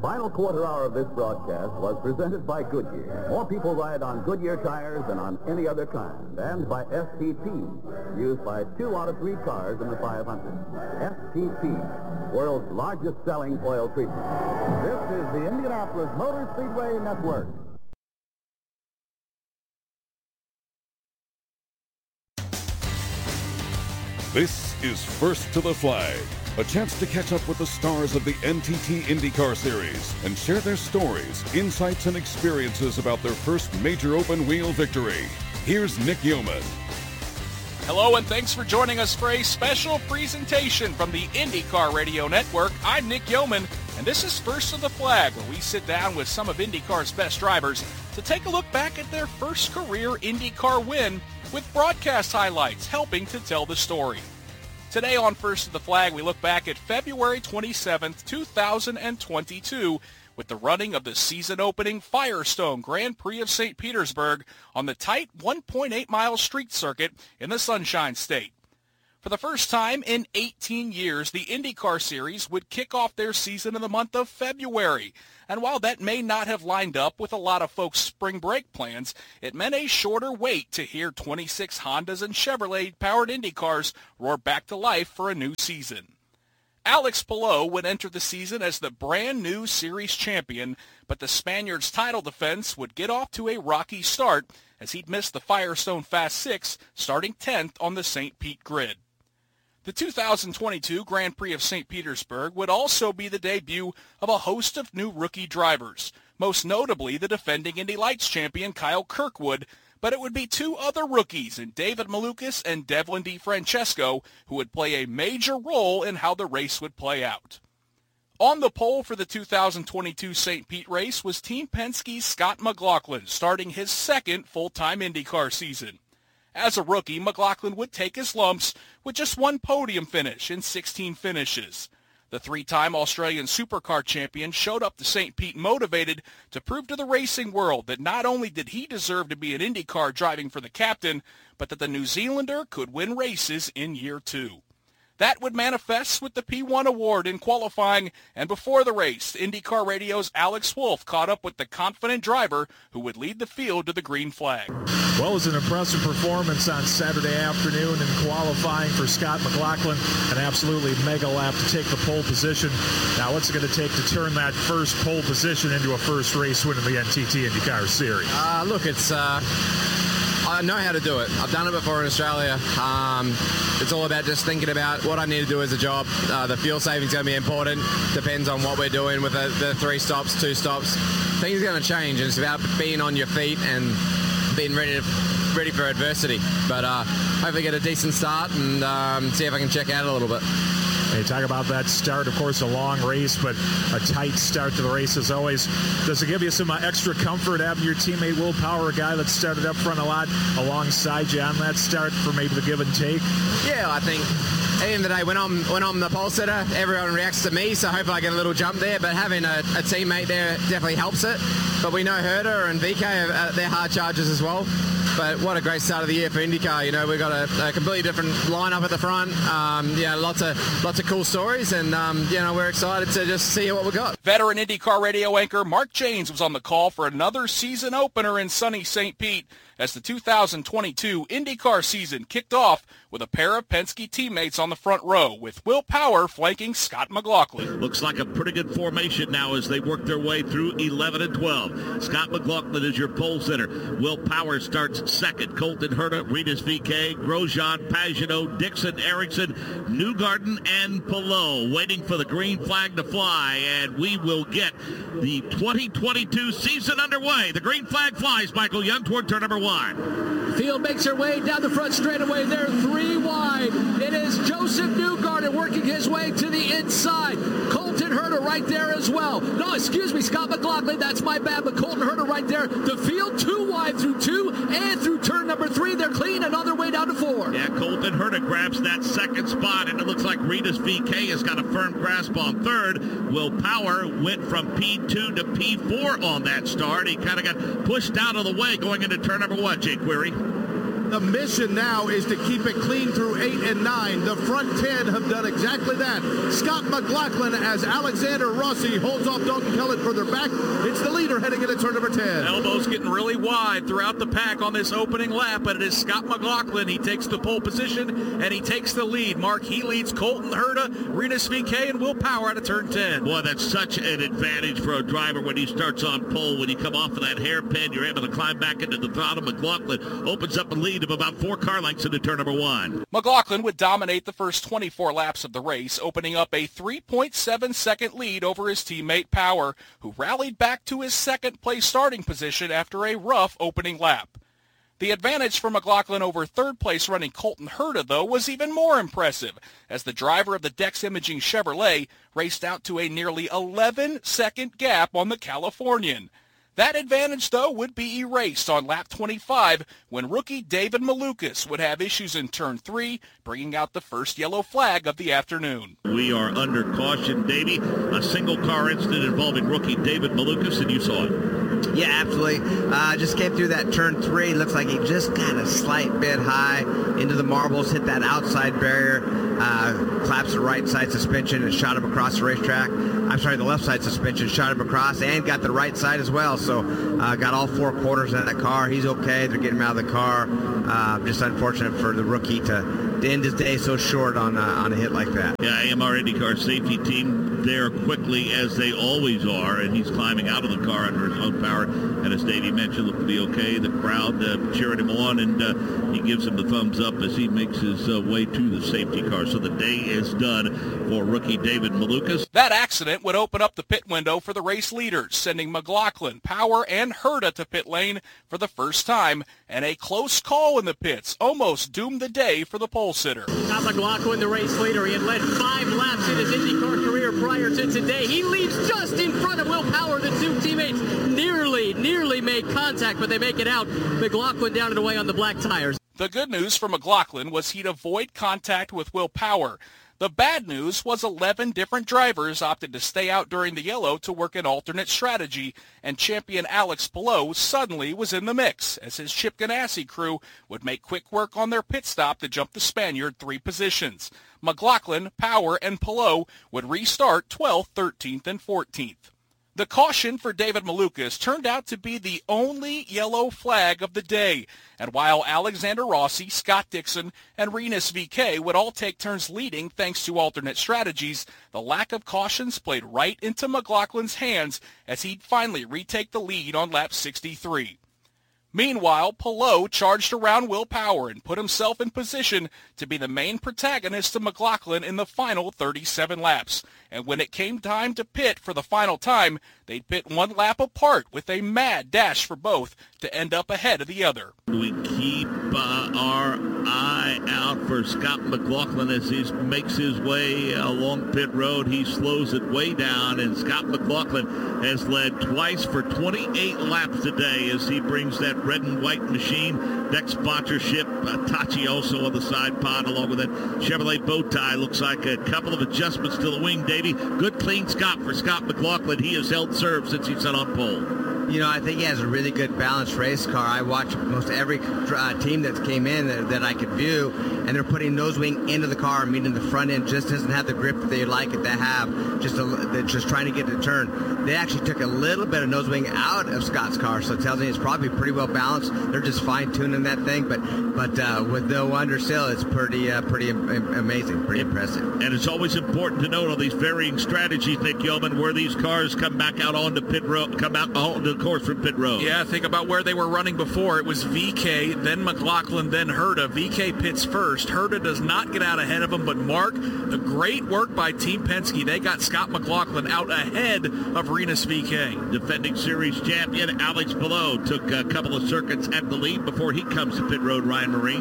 final quarter hour of this broadcast was presented by Goodyear. More people ride on Goodyear tires than on any other kind. And by STP, used by 2 out of 3 cars in the 500. STP, world's largest selling oil treatment. This is the Indianapolis Motor Speedway Network. This is First to the Flag, a chance to catch up with the stars of the NTT IndyCar Series and share their stories, insights, and experiences about their first major open-wheel victory. Here's Nick Yeoman. Hello, and thanks for joining us for a special presentation from the IndyCar Radio Network. I'm Nick Yeoman, and this is First to the Flag, where we sit down with some of IndyCar's best drivers to take a look back at their first career IndyCar win, with broadcast highlights helping to tell the story. Today on First to the Flag, we look back at February 27th, 2022, with the running of the season-opening Firestone Grand Prix of St. Petersburg on the tight 1.8-mile street circuit in the Sunshine State. For the first time in 18 years, the IndyCar Series would kick off their season in the month of February. And while that may not have lined up with a lot of folks' spring break plans, it meant a shorter wait to hear 26 Hondas and Chevrolet-powered IndyCars roar back to life for a new season. Alex Palou would enter the season as the brand-new series champion, but the Spaniard's title defense would get off to a rocky start as he'd missed the Firestone Fast 6, starting 10th on the St. Pete grid. The 2022 Grand Prix of St. Petersburg would also be the debut of a host of new rookie drivers, most notably the defending Indy Lights champion Kyle Kirkwood, but it would be 2 other rookies in David Malukas and Devlin DeFrancesco who would play a major role in how the race would play out. On the pole for the 2022 St. Pete race was Team Penske's Scott McLaughlin, starting his second full-time IndyCar season. As a rookie, McLaughlin would take his lumps with just 1 podium finish in 16 finishes. The 3-time Australian Supercar champion showed up to St. Pete motivated to prove to the racing world that not only did he deserve to be an IndyCar driving for the captain, but that the New Zealander could win races in year 2. That would manifest with the P1 award in qualifying, and before the race, IndyCar Radio's Alex Wolff caught up with the confident driver who would lead the field to the green flag. Well, it was an impressive performance on Saturday afternoon in qualifying for Scott McLaughlin. An absolutely mega lap to take the pole position. Now, what's it going to take to turn that first pole position into a first race win in the NTT IndyCar Series? I know how to do it. I've done it before in Australia. It's all about just thinking about what I need to do as a job. The fuel saving is going to be important. Depends on what we're doing with the 3 stops, 2 stops. Things are going to change, and it's about being on your feet and being ready for adversity. But hopefully get a decent start and see if I can check out a little bit. Hey, talk about that start. Of course, a long race, but a tight start to the race as always. Does it give you some extra comfort having your teammate Will Power, a guy that started up front a lot, alongside you on that start for maybe the give and take? Yeah, I think at the end of the day, when I'm the pole sitter, everyone reacts to me, so hopefully I get a little jump there. But having a teammate there definitely helps it. But we know Herder and VK, they're hard chargers as well. But what a great start of the year for IndyCar. You know, we've got a completely different lineup at the front. Lots of cool stories, and we're excited to just see what we got. Veteran IndyCar radio anchor Mark Janes was on the call for another season opener in sunny St. Pete as the 2022 IndyCar season kicked off with a pair of Penske teammates on the front row, with Will Power flanking Scott McLaughlin. Looks like a pretty good formation now as they work their way through 11 and 12. Scott McLaughlin is your pole sitter. Will Power starts second. Colton Herta, Ritas VK, Grosjean, Pagenaud, Dixon, Erickson, Newgarden, and Palou waiting for the green flag to fly, and we will get the 2022 season underway. The green flag flies, Michael Young, toward turn number 1. Field makes her way down the front straightaway. They're 3 wide. It is Joseph Newgarden working his way to the inside. Colton Herta right there as well. No, excuse me, Scott McLaughlin. That's my bad, but Colton Herta right there. The field 2 wide through 2 and through turn number 3. They're clean and on their way down to 4. Yeah, Colton Herta grabs that second spot, and it looks like Ritas VK has got a firm grasp on third. Will Power went from P2 to P4 on that start. He kind of got pushed out of the way going into turn number 1, Jake Query. The mission now is to keep it clean through 8 and 9. The front 10 have done exactly that. Scott McLaughlin, as Alexander Rossi holds off Dalton Kellett further back. It's the leader heading into turn number 10. Elbows getting really wide throughout the pack on this opening lap, but it is Scott McLaughlin. He takes the pole position, and he takes the lead. Mark, he leads Colton Herta, Rinus VeeKay, and Will Power out of turn 10. Boy, that's such an advantage for a driver when he starts on pole. When you come off of that hairpin, you're able to climb back into the throttle. McLaughlin opens up a lead of about 4 car lengths into turn number 1. McLaughlin would dominate the first 24 laps of the race, opening up a 3.7-second lead over his teammate Power, who rallied back to his second-place starting position after a rough opening lap. The advantage for McLaughlin over third-place running Colton Herta, though, was even more impressive, as the driver of the Dex Imaging Chevrolet raced out to a nearly 11-second gap on the Californian. That advantage, though, would be erased on lap 25 when rookie David Malukas would have issues in turn 3, bringing out the first yellow flag of the afternoon. We are under caution, Davey. A single-car incident involving rookie David Malukas, and you saw it. Yeah, absolutely. Just came through that turn 3. Looks like he just got a slight bit high into the marbles, hit that outside barrier, collapsed the right side suspension and shot him across the racetrack. I'm sorry, the left side suspension shot him across and got the right side as well. So got all 4 quarters in that car. He's okay. They're getting him out of the car. Just unfortunate for the rookie to end his day so short on a hit like that. Yeah, AMR IndyCar safety team there quickly as they always are, and he's climbing out of the car under his own power. And as Davey mentioned, looked to be okay. The crowd cheering him on, and he gives him the thumbs up as he makes his way to the safety car. So the day is done for rookie David Malukas. That accident would open up the pit window for the race leaders, sending McLaughlin, Power, and Herta to pit lane for the first time, and a close call in the pits almost doomed the day for the pole sitter. Scott McLaughlin, the race leader. He had led 5 laps in his IndyCar career prior to today. He leaves just in front of Will Power. The 2 teammates nearly made contact, but they make it out. McLaughlin down and away on the black tires. The good news for McLaughlin was he'd avoid contact with Will Power. The bad news was 11 different drivers opted to stay out during the yellow to work an alternate strategy, and champion Alex Palou suddenly was in the mix, as his Chip Ganassi crew would make quick work on their pit stop to jump the Spaniard 3 positions. McLaughlin, Power, and Palou would restart 12th, 13th, and 14th. The caution for David Malukas turned out to be the only yellow flag of the day, and while Alexander Rossi, Scott Dixon, and Rinus VeeKay would all take turns leading thanks to alternate strategies, the lack of cautions played right into McLaughlin's hands as he'd finally retake the lead on lap 63. Meanwhile, Palou charged around Will Power and put himself in position to be the main protagonist of McLaughlin in the final 37 laps. And when it came time to pit for the final time, they'd pit 1 lap apart with a mad dash for both to end up ahead of the other. We keep our eye out for Scott McLaughlin as he makes his way along pit road. He slows it way down, and Scott McLaughlin has led twice for 28 laps today as he brings that red and white machine, deck sponsorship, Tachi also on the side pod along with that Chevrolet bow tie. Looks like a couple of adjustments to the wing, Davey. Good clean stop for Scott McLaughlin. He has held serve since he's been on pole. You know, I think he has a really good balanced race car. I watch most every team that came in that I could view, and they're putting nose wing into the car, meaning the front end just doesn't have the grip that they like it to have, just trying to get the turn. They actually took a little bit of nose wing out of Scott's car, so it tells me it's probably pretty well balanced. They're just fine-tuning that thing, but with no undersail, it's pretty amazing, pretty impressive. And it's always important to note on these varying strategies, Nick Yeoman, where these cars come back out onto pit road, come out onto the course from pit road. Yeah, think about where they were running before. It was VeeKay, then McLaughlin, then Herta. VeeKay pits first. Herta does not get out ahead of him, but Mark, the great work by Team Penske. They got Scott McLaughlin out ahead of Rinus VeeKay. Defending series champion Alex Palou took a couple of circuits at the lead before he comes to pit road, Ryan Marine.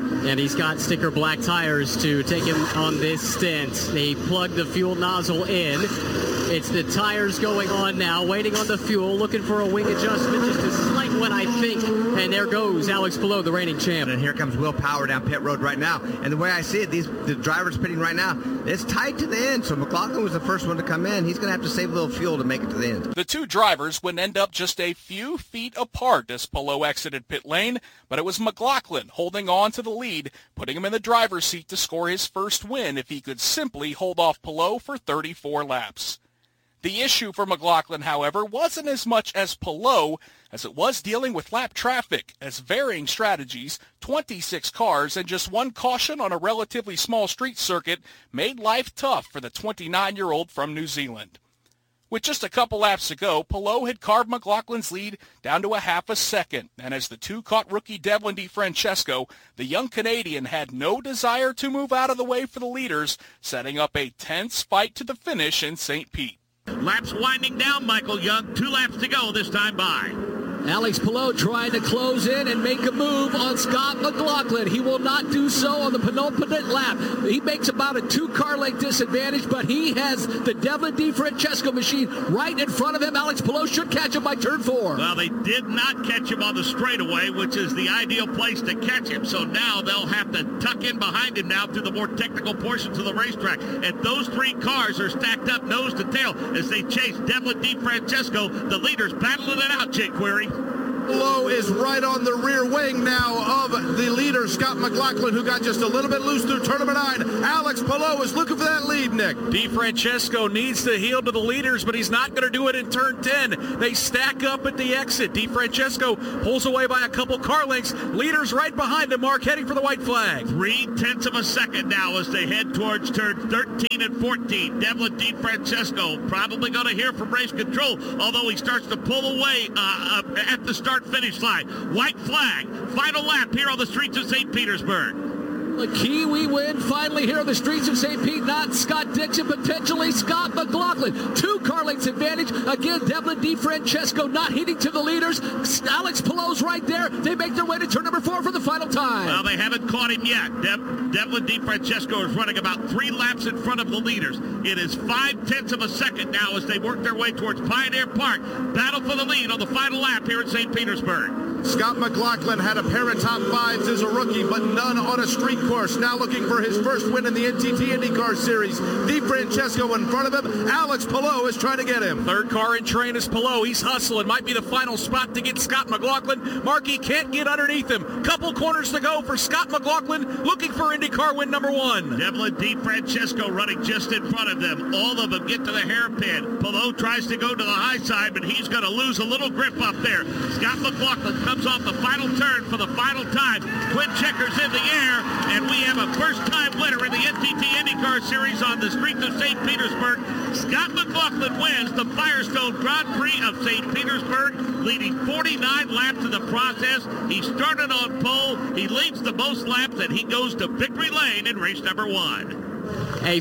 And he's got sticker black tires to take him on this stint. They plug the fuel nozzle in. It's the tires going on now, waiting on the fuel, looking for a wing adjustment, just a slight one, I think. And there goes Alex Palou, the reigning champ. And here comes Will Power down pit road right now. And the way I see it, the drivers pitting right now, it's tight to the end. So McLaughlin was the first one to come in. He's going to have to save a little fuel to make it to the end. The two drivers would end up just a few feet apart as Palou exited pit lane, but it was McLaughlin holding on to the lead, putting him in the driver's seat to score his first win if he could simply hold off Palou for 34 laps. The issue for McLaughlin, however, wasn't as much as Palou as it was dealing with lap traffic, as varying strategies, 26 cars, and just one caution on a relatively small street circuit made life tough for the 29-year-old from New Zealand. With just a couple laps to go, Palou had carved McLaughlin's lead down to a half a second, and as the two caught rookie Devlin DiFrancesco, the young Canadian had no desire to move out of the way for the leaders, setting up a tense fight to the finish in St. Pete. Laps winding down, Michael Young. 2 laps to go this time by. Alex Palou trying to close in and make a move on Scott McLaughlin. He will not do so on the penultimate lap. He makes about a 2-car length disadvantage, but he has the Devlin DiFrancesco machine right in front of him. Alex Palou should catch him by turn 4. Well, they did not catch him on the straightaway, which is the ideal place to catch him. So now they'll have to tuck in behind him now through the more technical portions of the racetrack. And those 3 cars are stacked up nose to tail as they chase Devlin DiFrancesco. The leaders battling it out, Jake Query. Palou is right on the rear wing now of the leader, Scott McLaughlin, who got just a little bit loose through turn number 9. Alex Palou is looking for that lead, Nick. DiFrancesco needs to heel to the leaders, but he's not going to do it in turn 10. They stack up at the exit. DiFrancesco pulls away by a couple car lengths. Leaders right behind him, Mark, heading for the white flag. 0.3 of a second now as they head towards turn 13 and 14. Devlin DiFrancesco probably going to hear from race control, although he starts to pull away at the start-finish line. White flag, final lap here on the streets of St. Petersburg. The Kiwi win finally here on the streets of St. Pete. Not Scott Dixon, potentially Scott McLaughlin. 2-car lengths advantage. Again, Devlin DiFrancesco not heeding to the leaders. Alex Palou's right there. They make their way to turn number 4 for the final time. Well, they haven't caught him yet. Devlin DiFrancesco is running about 3 laps in front of the leaders. It is 0.5 of a second now as they work their way towards Pioneer Park. Battle for the lead on the final lap here in St. Petersburg. Scott McLaughlin had a pair of top 5s as a rookie, but none on a street course. Now looking for his first win in the NTT IndyCar Series. DiFrancesco in front of him. Alex Palou is trying to get him. Third car in train is Palou. He's hustling. Might be the final spot to get Scott McLaughlin. Markey can't get underneath him. Couple corners to go for Scott McLaughlin, looking for IndyCar win number 1. Devlin DiFrancesco running just in front of them. All of them get to the hairpin. Palou tries to go to the high side, but he's going to lose a little grip up there. Scott McLaughlin comes off the final turn for the final time. Twin checkers in the air, and we have a first-time winner in the NTT IndyCar Series on the streets of St. Petersburg. Scott McLaughlin wins the Firestone Grand Prix of St. Petersburg, leading 49 laps in the process. He started on pole. He leads the most laps, and he goes to victory lane in race number 1. A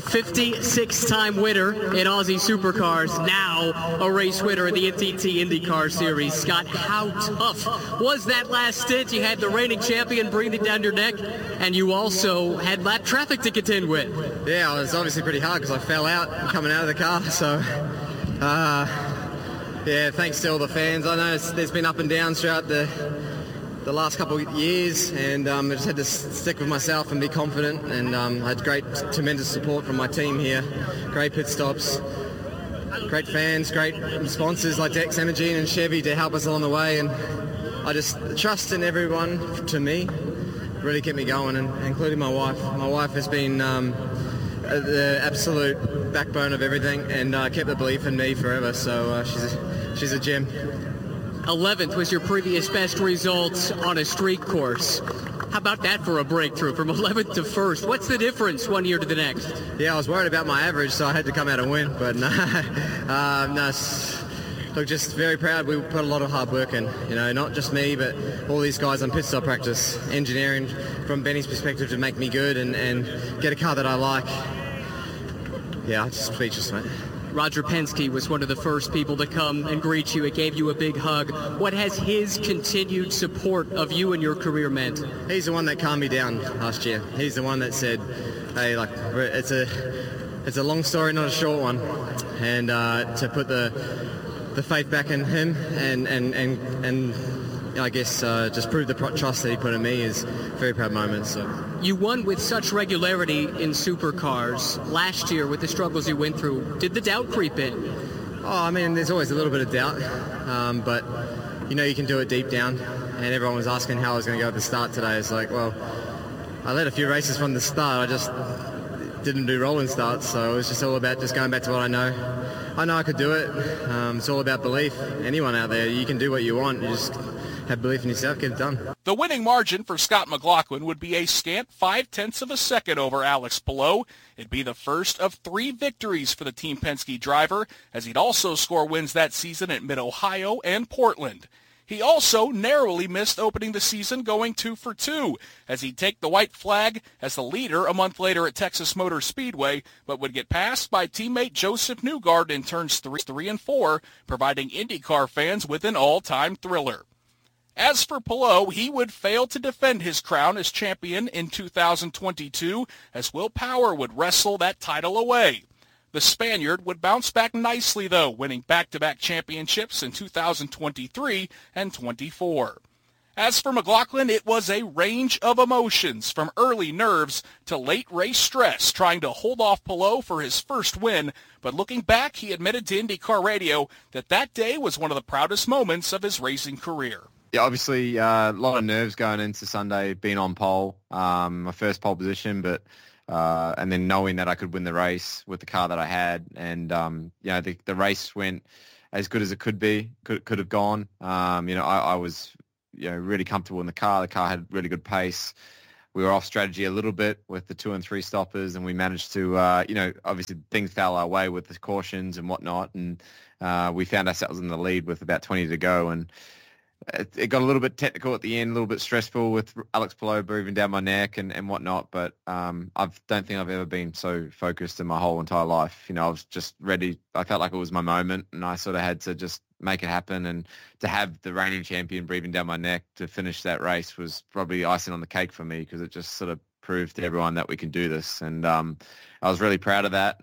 56-time winner in Aussie Supercars, now a race winner in the NTT IndyCar Series. Scott, how tough was that last stint? You had the reigning champion bringing it down your neck, and you also had lap traffic to contend with. Yeah, it was obviously pretty hard because I fell out coming out of the car, so yeah, thanks to all the fans. I know there's been up and downs throughout the last couple of years, and I just had to stick with myself and be confident, and I had tremendous support from my team here. Great pit stops, great fans, great sponsors like Dex Energy and Chevy to help us along the way, and I just trust in everyone to me really kept me going, and including my wife. My wife has been the absolute backbone of everything, and kept the belief in me forever, so she's a gem. 11th was your previous best result on a street course. How about that for a breakthrough from 11th to 1st? What's the difference one year to the next? Yeah, I was worried about my average, so I had to come out and win. But no, look, just very proud. We put a lot of hard work in, not just me, but all these guys on pit stop practice, engineering from Benny's perspective to make me good and get a car that I like. Yeah, I'm just speechless, mate. Roger Penske was one of the first people to come and greet you. It gave you a big hug. What has his continued support of you and your career meant? He's the one that calmed me down last year. He's the one that said, hey, like, it's a long story, not a short one. And to put the faith back in him and I guess just prove the trust that he put in me is a very proud moment. So. You won with such regularity in supercars last year with the struggles you went through. Did the doubt creep in? Oh, I mean, there's always a little bit of doubt, but you know you can do it deep down. And everyone was asking how I was going to go at the start today. It's like, well, I led a few races from the start. I just didn't do rolling starts, so it was just all about just going back to what I know. I know I could do it. It's all about belief. Anyone out there, you can do what you want. You just have belief in yourself, get it done. The winning margin for Scott McLaughlin would be a scant 0.5 of a second over Alex Palou. It'd be the first of 3 victories for the Team Penske driver, as he'd also score wins that season at Mid-Ohio and Portland. He also narrowly missed opening the season, going 2 for 2, as he'd take the white flag as the leader a month later at Texas Motor Speedway, but would get passed by teammate Joseph Newgarden in turns 3 and 4, providing IndyCar fans with an all-time thriller. As for Palou, he would fail to defend his crown as champion in 2022, as Will Power would wrestle that title away. The Spaniard would bounce back nicely, though, winning back-to-back championships in 2023 and 24. As for McLaughlin, it was a range of emotions, from early nerves to late race stress, trying to hold off Palou for his first win. But looking back, he admitted to IndyCar Radio that day was one of the proudest moments of his racing career. Yeah, obviously a lot of nerves going into Sunday, being on pole, my first pole position, but and then knowing that I could win the race with the car that I had, and the race went as good as it could have gone. I was really comfortable in the car. The car had really good pace. We were off strategy a little bit with the 2 and 3 stoppers, and we managed to obviously things fell our way with the cautions and whatnot, and we found ourselves in the lead with about 20 to go, and it got a little bit technical at the end, a little bit stressful with Alex Palou breathing down my neck and whatnot. But I don't think I've ever been so focused in my whole entire life. I was just ready. I felt like it was my moment, and I sort of had to just make it happen. And to have the reigning champion breathing down my neck to finish that race was probably icing on the cake for me, because it just sort of proved to everyone that we can do this. And I was really proud of that.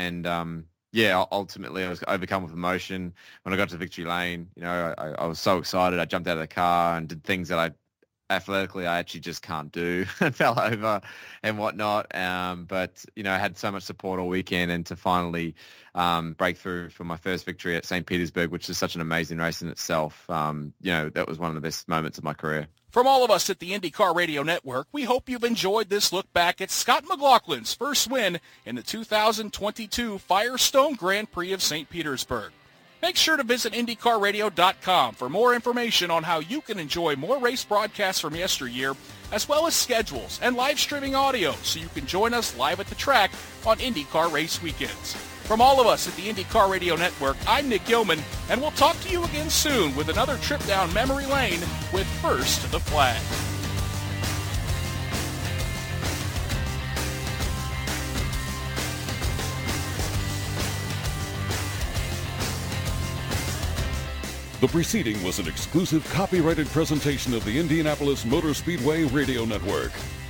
Yeah, ultimately I was overcome with emotion. When I got to victory lane, I was so excited. I jumped out of the car and did things that I actually just can't do, and fell over and whatnot. But I had so much support all weekend, and to finally break through for my first victory at St. Petersburg, which is such an amazing race in itself, that was one of the best moments of my career. From all of us at the IndyCar Radio Network, we hope you've enjoyed this look back at Scott McLaughlin's first win in the 2022 Firestone Grand Prix of St. Petersburg. Make sure to visit IndyCarRadio.com for more information on how you can enjoy more race broadcasts from yesteryear, as well as schedules and live streaming audio, so you can join us live at the track on IndyCar race weekends. From all of us at the IndyCar Radio Network, I'm Nick Yeoman, and we'll talk to you again soon with another trip down memory lane with First to the Flag. The preceding was an exclusive copyrighted presentation of the Indianapolis Motor Speedway Radio Network.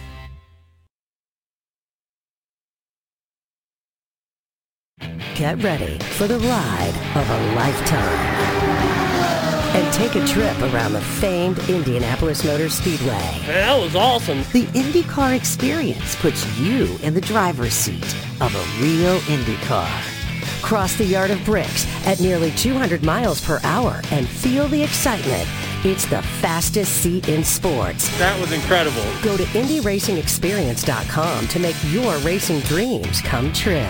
Get ready for the ride of a lifetime. And take a trip around the famed Indianapolis Motor Speedway. That was awesome. The IndyCar experience puts you in the driver's seat of a real IndyCar. Cross the yard of bricks at nearly 200 miles per hour and feel the excitement. It's the fastest seat in sports. That was incredible. Go to IndyRacingExperience.com to make your racing dreams come true.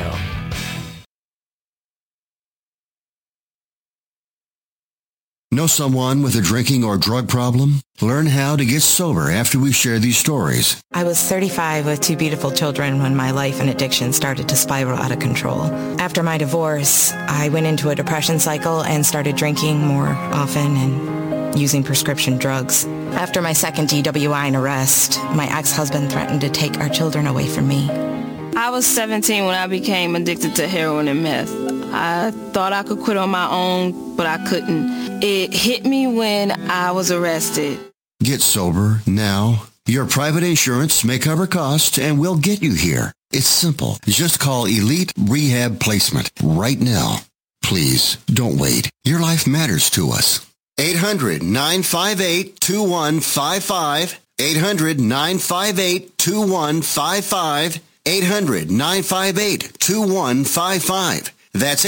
Know someone with a drinking or drug problem? Learn how to get sober after we share these stories. I was 35 with 2 beautiful children when my life and addiction started to spiral out of control. After my divorce, I went into a depression cycle and started drinking more often and using prescription drugs. After my second DWI and arrest, my ex-husband threatened to take our children away from me. I was 17 when I became addicted to heroin and meth. I thought I could quit on my own, but I couldn't. It hit me when I was arrested. Get sober now. Your private insurance may cover costs and we'll get you here. It's simple. Just call Elite Rehab Placement right now. Please, don't wait. Your life matters to us. 800-958-2155. 800-958-2155. 800-958-2155. That's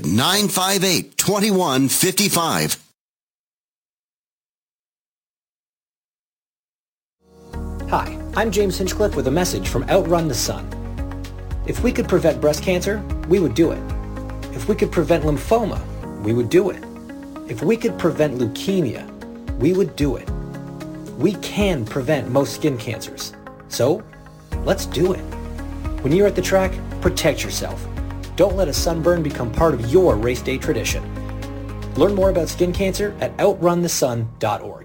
800-958-2155. Hi, I'm James Hinchcliffe with a message from Outrun the Sun. If we could prevent breast cancer, we would do it. If we could prevent lymphoma, we would do it. If we could prevent leukemia, we would do it. We can prevent most skin cancers. So, let's do it. When you're at the track, protect yourself. Don't let a sunburn become part of your race day tradition. Learn more about skin cancer at outrunthesun.org.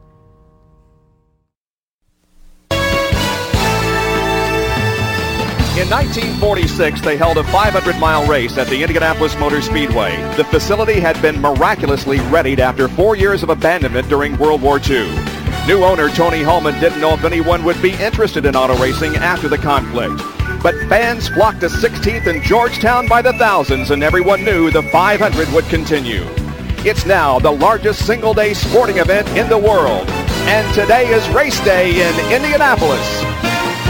In 1946, they held a 500-mile race at the Indianapolis Motor Speedway. The facility had been miraculously readied after 4 years of abandonment during World War II. New owner Tony Hulman didn't know if anyone would be interested in auto racing after the conflict. But fans flocked to 16th and Georgetown by the thousands, and everyone knew the 500 would continue. It's now the largest single-day sporting event in the world. And today is race day in Indianapolis.